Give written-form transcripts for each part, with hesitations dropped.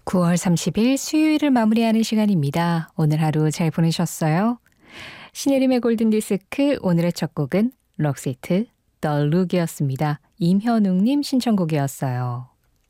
9월 30일 수요일을 마무리하는 시간입니다. 오늘 하루 잘 보내셨어요? 신혜림의 골든디스크 오늘의 첫 곡은 럭시트 The Look이었습니다. 임현웅님 신청곡이었어요.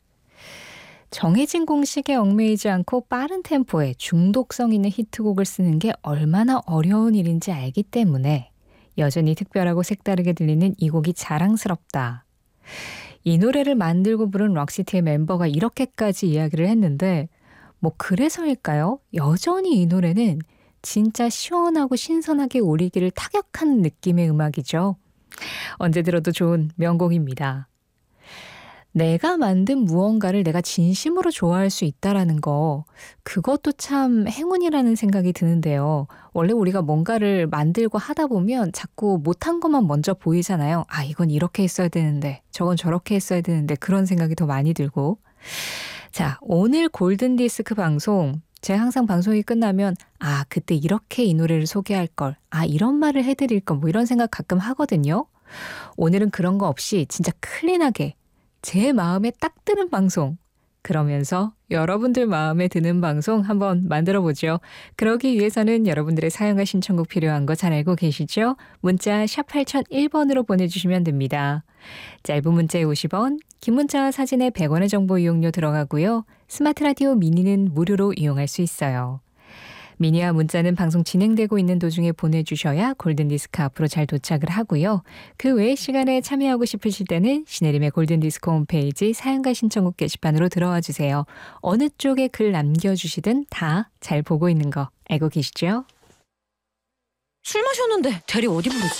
정해진 공식에 얽매이지 않고 빠른 템포에 중독성 있는 히트곡을 쓰는 게 얼마나 어려운 일인지 알기 때문에 여전히 특별하고 색다르게 들리는 이 곡이 자랑스럽다. 이 노래를 만들고 부른 럭시티의 멤버가 이렇게까지 이야기를 했는데 뭐 그래서일까요? 여전히 이 노래는 진짜 시원하고 신선하게 우리귀를 타격하는 느낌의 음악이죠. 언제 들어도 좋은 명곡입니다. 내가 만든 무언가를 내가 진심으로 좋아할 수 있다라는 거, 그것도 참 행운이라는 생각이 드는데요. 원래 우리가 뭔가를 만들고 하다 보면 자꾸 못한 것만 먼저 보이잖아요. 아, 이건 이렇게 했어야 되는데, 저건 저렇게 했어야 되는데, 그런 생각이 더 많이 들고. 자, 오늘 골든디스크 방송, 제가 항상 방송이 끝나면 아, 그때 이렇게 이 노래를 소개할 걸, 아, 이런 말을 해드릴 걸, 뭐 이런 생각 가끔 하거든요. 오늘은 그런 거 없이 진짜 클린하게 제 마음에 딱 드는 방송, 그러면서 여러분들 마음에 드는 방송 한번 만들어보죠. 그러기 위해서는 여러분들의 사연과 신청곡 필요한 거 잘 알고 계시죠? 문자 샵 8001번으로 보내주시면 됩니다. 짧은 문자에 50원, 긴 문자와 사진에 100원의 정보 이용료 들어가고요. 스마트 라디오 미니는 무료로 이용할 수 있어요. 미니와 문자는 방송 진행되고 있는 도중에 보내주셔야 골든디스크 앞으로 잘 도착을 하고요. 그 외의 시간에 참여하고 싶으실 때는 신혜림의 골든디스크 홈페이지 사연과 신청곡 게시판으로 들어와 주세요. 어느 쪽에 글 남겨주시든 다 잘 보고 있는 거 알고 계시죠? 술 마셨는데 대리 어디 부르지?